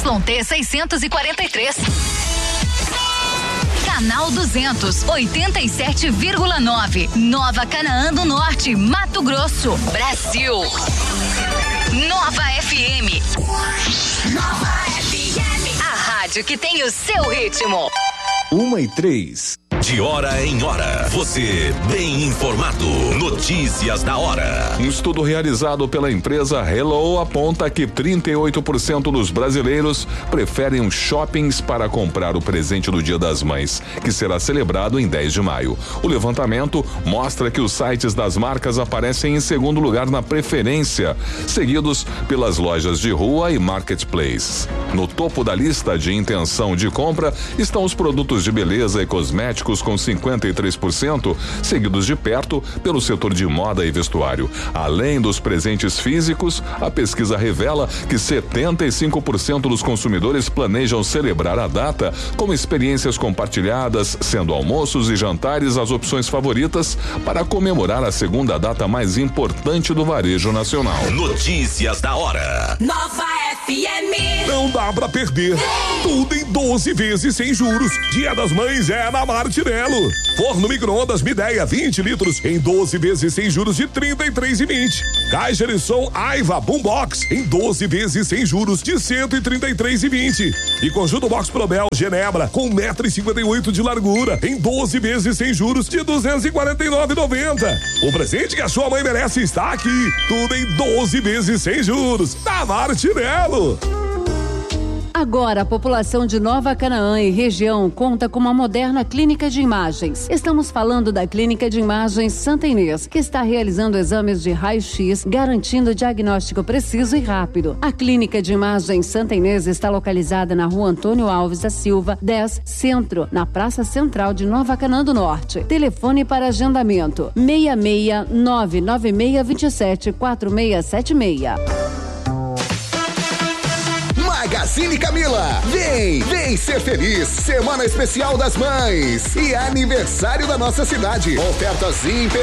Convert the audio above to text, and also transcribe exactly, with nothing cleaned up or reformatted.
Y T seiscentos e quarenta e três. Canal duzentos, oitenta e sete vírgula nove, Nova Canaã do Norte, Mato Grosso, Brasil. Nova F M. Nova F M. A rádio que tem o seu ritmo. Uma e três. De hora em hora, você bem informado. Notícias da hora. Um estudo realizado pela empresa Hello aponta que trinta e oito por cento dos brasileiros preferem os shoppings para comprar o presente do Dia das Mães, que será celebrado em dez de maio. O levantamento mostra que os sites das marcas aparecem em segundo lugar na preferência, seguidos pelas lojas de rua e marketplace. No topo da lista de intenção de compra estão os produtos de beleza e cosméticos com cinquenta e três por cento, seguidos de perto pelo setor de moda e vestuário. Além dos presentes físicos, a pesquisa revela que setenta e cinco por cento dos consumidores planejam celebrar a data com experiências compartilhadas, sendo almoços e jantares as opções favoritas para comemorar a segunda data mais importante do varejo nacional. Notícias da hora. Nova F M. Não dá pra perder. Tudo em doze vezes sem juros. Dia das Mães é na Martinello. Forno micro-ondas Midea vinte litros em doze vezes sem juros de trinta e três e vinte. Caixa de som Aiva Boombox em doze vezes sem juros de cento e trinta e três e vinte. E conjunto Box Probel Genebra com um metro e cinquenta e oito de largura em doze vezes sem juros de duzentos e quarenta e nove e noventa. O presente que a sua mãe merece está aqui. Tudo em doze vezes sem juros. Na Martinello. Agora, a população de Nova Canaã e região conta com uma moderna clínica de imagens. Estamos falando da Clínica de Imagens Santa Inês, que está realizando exames de raio-x, garantindo diagnóstico preciso e rápido. A Clínica de Imagens Santa Inês está localizada na Rua Antônio Alves da Silva, dez, Centro, na Praça Central de Nova Canaã do Norte. Telefone para agendamento: seis seis nove nove seis dois sete quatro seis sete seis. Magazine Camila, vem, vem ser feliz, semana especial das mães e aniversário da nossa cidade, ofertas imperdíveis.